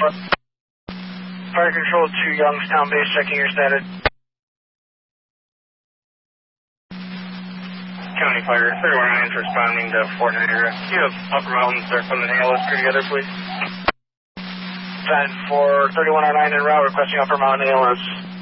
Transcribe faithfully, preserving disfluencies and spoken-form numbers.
Fire Control to Youngstown Base, checking your status. County Fire, thirty-one nine is responding to Fort Niagara. Do you have Upper Mountain Circle and A L S crew together, please? ten for thirty-one oh nine en route, requesting Upper Mountain A L S.